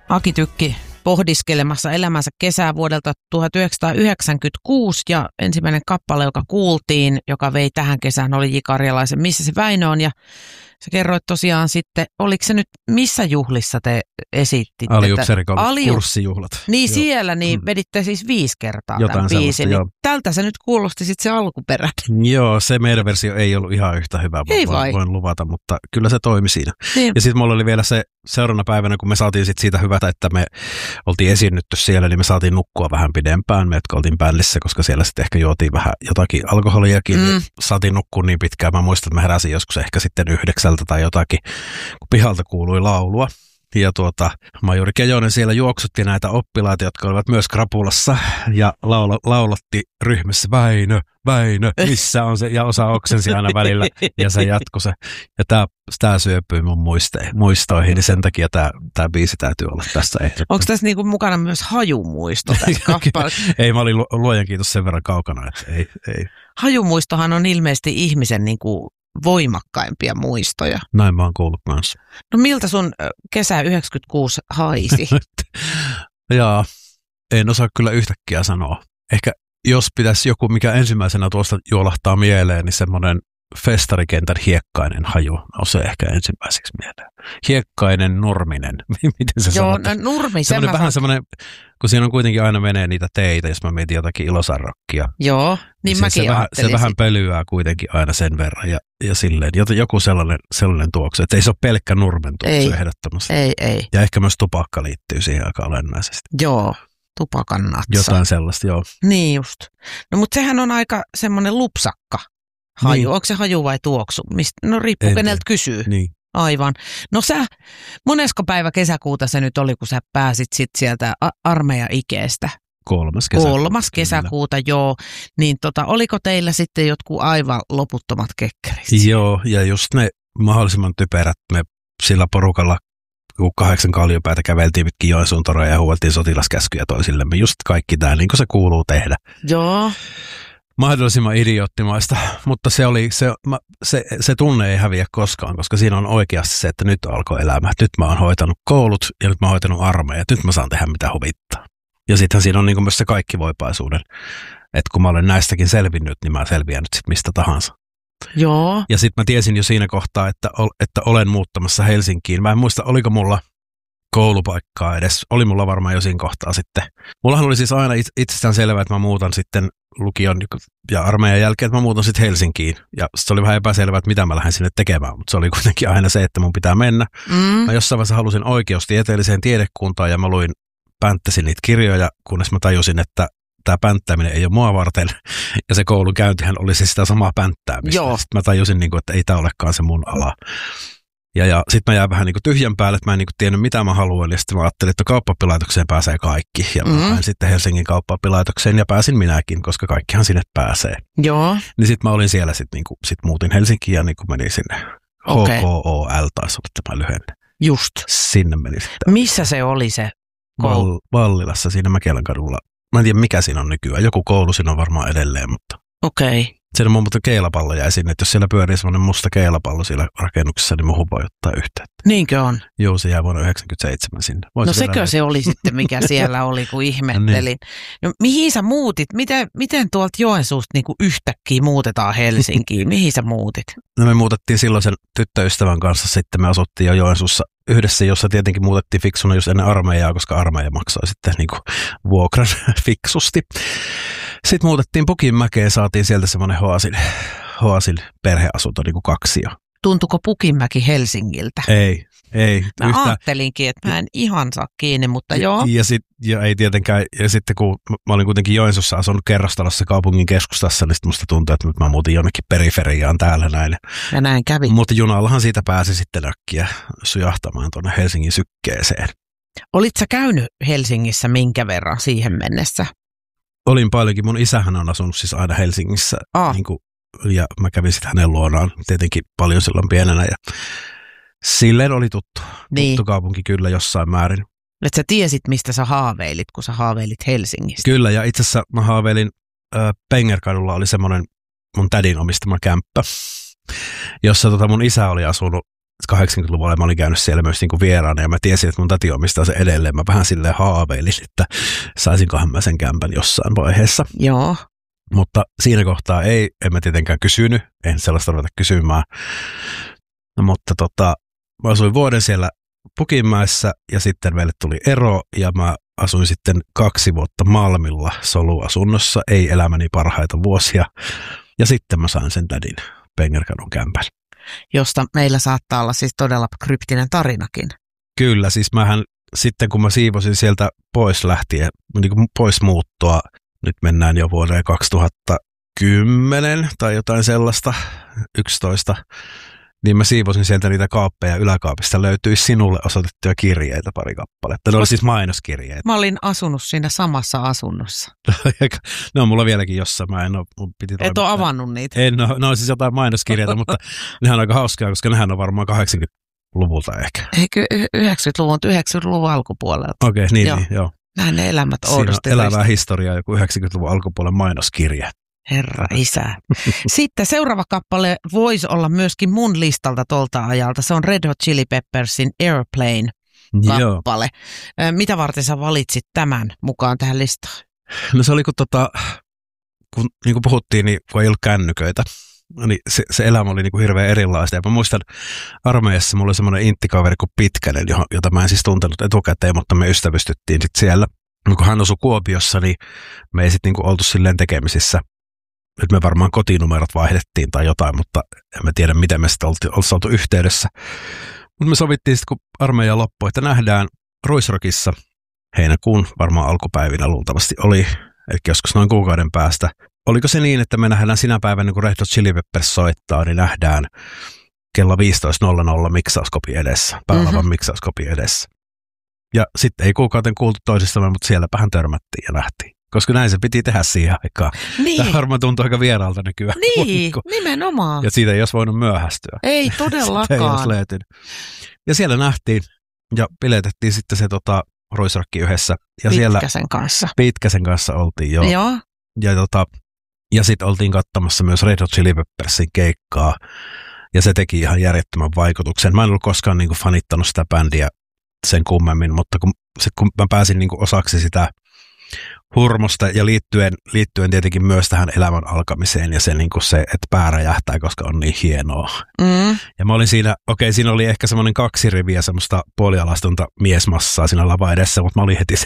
Aki Tykki pohdiskelemassa elämänsä kesää vuodelta 1996 ja ensimmäinen kappale, joka kuultiin, joka vei tähän kesään, oli J. Karjalaisen Missä se Väinö on, ja sä kerroit tosiaan sitten, oliko se nyt, missä juhlissa te esittitte? Aliupseerikoulun kurssijuhlat. Niin, siellä niin veditte siis 5 kertaa jotain tämän biisin. Niin tältä se nyt kuulosti sitten se alkuperäinen. Joo, se meidän versio ei ollut ihan yhtä hyvä, voin luvata, mutta kyllä se toimi siinä. Niin. Ja sitten mulla oli vielä se seuraavana päivänä, kun me saatiin sit siitä hyvätä, että me oltiin esiinnytty siellä, niin me saatiin nukkua vähän pidempään, me jotka oltiin bändissä, koska siellä sitten ehkä juotiin vähän jotakin alkoholiakin, niin saatiin nukkua niin pitkään. Mä muistan, että mä heräsin joskus ehkä sitten 9 tai jotakin, kun pihalta kuului laulua. Ja Majuri Kejonen siellä juoksutti näitä oppilaita, jotka olivat myös krapulassa ja laulotti ryhmässä Väinö, missä on se, ja osa oksensi aina välillä ja se jatkoi se. Ja tämä syöpyi mun muistoihin, niin sen takia tämä biisi täytyy olla tässä ehdottomasti. Onko tässä niinku mukana myös hajumuisto tässä kappaleessa? Ei, mä olin luojan kiitos sen verran kaukana, että ei. Hajumuistohan on ilmeisesti ihmisen niinku voimakkaimpia muistoja. Näin mä oon kuullut kanssa. No miltä sun kesä 96 haisi? Jaa, en osaa kyllä yhtäkkiä sanoa. Ehkä jos pitäisi joku, mikä ensimmäisenä tuosta juolahtaa mieleen, niin semmoinen festarikentän hiekkainen haju nousee ehkä ensimmäiseksi mieleen. Hiekkainen, nurminen. Miten se sanotaan? Joo, nurmi. Vähän semmoinen, kun siinä on kuitenkin aina menee niitä teitä, jos mä mietin jotakin Ilosarrokkia. Joo, niin mäkin ajattelin. Se vähän pölyää kuitenkin aina sen verran ja silleen. Joku sellainen tuoksu, että ei se ole pelkkä nurmen tuoksu ehdottomasti. Ei. Ja ehkä myös tupakka liittyy siihen aika olennaisesti. Joo. Tupakan natsa. Jotain sellaista, joo. Niin just. No mutta sehän on aika semmoinen lupsakka haju. Niin. Onko se haju vai tuoksu? No riippuu keneltä kysyy. Niin. Aivan. No monesko päivä kesäkuuta se nyt oli, kun sä pääsit sit sieltä armeija-ikeestä? 3. kesäkuuta. 3. kesäkuuta, joo. Niin oliko teillä sitten jotkut aivan loputtomat kekkerit? Joo, ja just ne mahdollisimman typerät, me sillä porukalla 8 kalliopäätä käveltiin pitkin Joensuun toroja ja huueltiin sotilaskäskyjä toisillemme. Just kaikki tämä, niin kuin se kuuluu tehdä. Joo. Mahdollisimman idioottimaista, mutta se tunne ei häviä koskaan, koska siinä on oikeasti se, että nyt alkoi elämä. Nyt mä oon hoitanut koulut ja nyt mä oon hoitanut armeijat. Nyt mä saan tehdä mitä huvittaa. Ja sittenhän siinä on niin kuin myös se kaikkivoipaisuuden, että kun mä olen näistäkin selvinnyt, niin mä selviän nyt sit mistä tahansa. Joo. Ja sitten mä tiesin jo siinä kohtaa, että olen muuttamassa Helsinkiin. Mä en muista, oliko mulla koulupaikkaa edes. Oli mulla varmaan jo siinä kohtaa sitten. Mullahan oli siis aina itsestään selvää, että mä muutan sitten lukion ja armeijan jälkeen, että mä muutan sitten Helsinkiin. Ja se oli vähän epäselvää, että mitä mä lähden sinne tekemään, mutta se oli kuitenkin aina se, että mun pitää mennä. Mä jossain vaiheessa halusin oikeustieteelliseen tiedekuntaan ja mä pänttäsin niitä kirjoja, kunnes mä tajusin, että tämä pänttääminen ei ole mua varten. Ja se koulunkäyntihän oli siis sitä samaa pänttäämistä. Joo. Sitten mä tajusin, että ei tämä olekaan se mun ala. Ja sitten mä jäin vähän tyhjän päälle, että mä en tiennyt mitä mä haluan. Ja sitten mä ajattelin, että kauppaoppilaitokseen pääsee kaikki. Ja mä lähdin sitten Helsingin kauppaoppilaitokseen ja pääsin minäkin, koska kaikkihan sinne pääsee. Joo. Niin sitten mä olin siellä sit muutin Helsinkiin ja menin sinne. HKOL taisi olla tämä lyhenne. Just. Sinne menin sitten. Missä se oli se koulu? Vallilassa siinä Mäkelän kadulla. Mä en tiedä mikä siinä on nykyään. Joku koulu siinä on varmaan edelleen, mutta... Okei. Siellä mun keilapallo jäi sinne, että jos siellä pyörii semmoinen musta keilapallo siellä rakennuksessa, niin mun voi ottaa yhteyttä. Niinkö on? Joo, se jäi vuonna 1997 sinne. No sekö se oli sitten, mikä siellä oli, kun ihmettelin. Niin. No mihin sä muutit? Miten tuolta Joensuusta niin kuin yhtäkkiä muutetaan Helsinkiin? Mihin sä muutit? No me muutettiin silloin sen tyttöystävän kanssa, sitten me asuttiin jo Joensuussa yhdessä, jossa tietenkin muutettiin fiksuna just ennen armeijaa, koska armeija maksoi sitten niin kuin vuokran fiksusti. Sitten muutettiin Pukinmäkeen, saatiin sieltä semmoinen Hoasil perheasunto, niin kuin 2 jo. Tuntuko Pukinmäki Helsingiltä? Ei. Mä ajattelinkin, että mä en ihan saa kiinni, mutta joo. Ja ei tietenkään, ja sitten kun mä olin kuitenkin Joensuussa asunut kerrostalossa kaupungin keskustassa, niin sitten musta tuntui, että mä muutin jonnekin periferiaan täällä näin. Ja näin kävi. Mutta junallahan siitä pääsi sitten äkkiä sujahtamaan tuonne Helsingin sykkeeseen. Olit sä käynyt Helsingissä minkä verran siihen mennessä? Olin paljonkin. Mun isähän on asunut siis aina Helsingissä. Ja mä kävin sitten hänen luonaan tietenkin paljon silloin pienenä. Ja silleen oli tuttu kaupunki kyllä jossain määrin. Että sä tiesit, mistä sä haaveilit, kun sä haaveilit Helsingistä. Kyllä, ja itse asiassa mä haaveilin Pengerkadulla oli semmoinen mun tädin omistama kämppä, jossa mun isä oli asunut 80-luvulla mä olin käynyt siellä myös niin kuin vieraana ja mä tiesin, että mun tati omistaa se edelleen. Mä vähän silleen haaveilin, että saisinkohan mä sen kämpän jossain vaiheessa. Joo. Mutta siinä kohtaa en mä tietenkään kysynyt, en sellaista ruveta kysymään. No, mutta mä asuin vuoden siellä Pukinmäessä ja sitten meille tuli ero ja mä asuin sitten 2 vuotta Malmilla soluasunnossa, ei elämäni parhaita vuosia. Ja sitten mä sain sen tädin Pengerkadun kämpän. Josta meillä saattaa olla siis todella kryptinen tarinakin. Kyllä, siis mähän sitten kun mä siivosin sieltä pois lähtien, niin kuin pois muuttoa, nyt mennään jo vuoteen 2010 tai jotain sellaista, 11, niin mä siivosin sieltä niitä kaappeja yläkaapista. Löytyi sinulle osoitettuja kirjeitä pari kappaletta. Ne oli siis mainoskirjeitä. Mä olin asunut siinä samassa asunnossa. Ne on mulla vieläkin jossain. Mä en ole, mun piti et ole avannut niitä? En ole, ne on siis jotain mainoskirjeitä, mutta nehän on aika hauskaa, koska nehän on varmaan 80-luvulta ehkä. Eikö 90-luvun alkupuolelta? Okei, niin, joo. Näin ne elämät oudosti. Siinä on elävää historiaa, joku 90-luvun alkupuolen mainoskirje. Herra isä. Sitten seuraava kappale voisi olla myöskin mun listalta tolta ajalta. Se on Red Hot Chili Peppersin Airplane-kappale. Mitä varten sä valitsit tämän mukaan tähän listaan? No se oli kun niin kuin puhuttiin, niin kun ei ollut kännyköitä, niin se elämä oli niin kuin hirveän erilaista. Ja mä muistan armeijassa mulla oli semmoinen inttikaveri kuin Pitkänen, jota mä en siis tuntenut etukäteen, mutta me ystävystyttiin sitten siellä. Kun hän asui Kuopiossa, niin me ei sitten niin kuin oltu silleen tekemisissä. Nyt me varmaan kotinumerot vaihdettiin tai jotain, mutta en mä tiedä, miten me sitten oltiin oltu yhteydessä. Mutta me sovittiin sitten, kun armeija loppui, että nähdään Ruisrockissa heinäkuun varmaan alkupäivinä luultavasti oli, eli joskus noin kuukauden päästä. Oliko se niin, että me nähdään sinä päivänä, kun Red Hot Chili Peppers soittaa, niin nähdään kello 15.00 miksauskopi edessä, päälavan miksauskopi edessä. Ja sitten ei kuukauten kuultu toisistamme, mutta sielläpähän törmättiin ja nähtiin. Koska näin se piti tehdä siihen aikaan. Niin. Tämä varmaan tuntuu aika vieraalta nykyään. Niin, nimenomaan. Ja siitä ei olisi voinut myöhästyä. Ei todellakaan. Ei olisi löytynyt. Ja siellä nähtiin ja piletettiin sitten se Ruisrock yhdessä. Ja Pitkäsen kanssa oltiin, joo. Ja sitten oltiin katsomassa myös Red Hot Chili Peppersin keikkaa. Ja se teki ihan järjettömän vaikutuksen. Mä en ollut koskaan niin kuin fanittanut sitä bändiä sen kummemmin, mutta kun mä pääsin niin kuin osaksi sitä hurmosta ja liittyen tietenkin myös tähän elämän alkamiseen ja niin kuin se, että pää räjähtää, koska on niin hienoa. Ja mä olin siinä oli ehkä semmoinen 2 riviä semmoista puolialastonta miesmassaa siinä lava edessä, mutta mä olin heti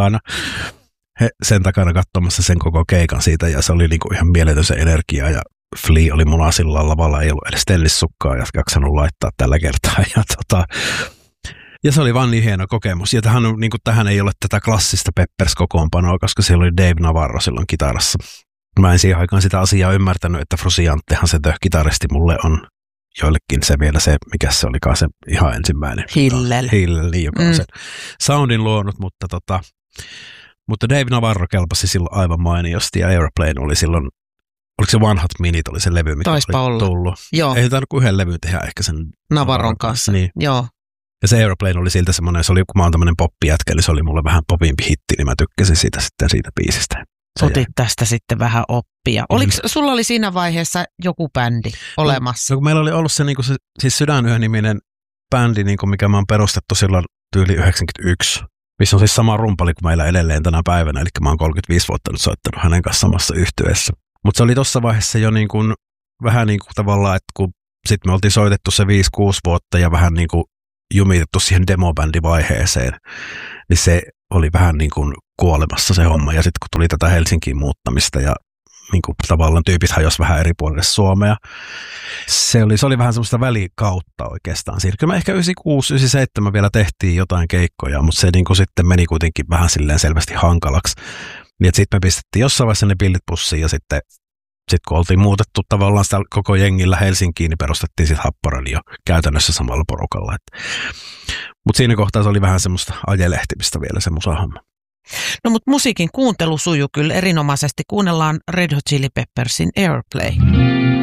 sen takana katsomassa sen koko keikan siitä ja se oli niin kuin ihan mieletön se energia ja Flea oli munasilla lavalla, ei ollut edes tennissukkaa ja jaksanut laittaa tällä kertaa ja se oli vaan niin hieno kokemus. Ja tähän ei ole tätä klassista Peppers-kokoonpanoa, koska siellä oli Dave Navarro silloin kitarassa. Mä en siihen aikaan sitä asiaa ymmärtänyt, että Frusciantehan se kitaristi mulle on joillekin se vielä se, mikä se olikaan se ihan ensimmäinen. Hillel, joka on sen soundin luonut, mutta Dave Navarro kelpasi silloin aivan mainiosti ja Airplane oli silloin, oliko se One Hot Minute oli se levy, mikä oli tullut. Joo. Ei tainnut kuin yhden levyn tehdä ehkä sen Navarron kanssa. Niin. Joo. Ja se Airplane oli siltä semmoinen, kun mä oon tämmöinen poppijätkä, niin se oli mulle vähän popimpi hitti, niin mä tykkäsin siitä biisistä. Otit tästä sitten vähän oppia. Sulla oli siinä vaiheessa joku bändi olemassa? No kun meillä oli ollut se, niin se siis Sydänyö-niminen bändi, niin mikä mä oon perustettu silloin tyyli 91, missä on siis sama rumpali kuin meillä edelleen tänä päivänä, eli mä oon 35 vuotta nyt soittanut hänen kanssa samassa yhtyeessä. Mutta se oli tuossa vaiheessa jo niin kuin, vähän niin kuin tavallaan, että kun sitten me oltiin soitettu se 5-6 vuotta ja vähän niin kuin jumitettu siihen demobändivaiheeseen, niin se oli vähän niin kuin kuolemassa se homma. Ja sitten kun tuli tätä Helsinkiin muuttamista ja niin kuin tavallaan tyypit hajosi vähän eri puolille Suomea, se oli vähän semmoista välikautta oikeastaan. Kyllä me ehkä 96-97 vielä tehtiin jotain keikkoja, mutta se niin kuin sitten meni kuitenkin vähän silleen selvästi hankalaksi. Niin että sitten me pistettiin jossain vaiheessa ne pillit pussiin ja sitten kun oltiin muutettu tavallaan sitä koko jengillä Helsinkiin, niin perustettiin sitten Happoradio käytännössä samalla porukalla. Mutta siinä kohtaa se oli vähän semmoista ajelehtimistä vielä se musahomma. No mutta musiikin kuuntelu sujuu kyllä erinomaisesti. Kuunnellaan Red Hot Chili Peppersin Airplay.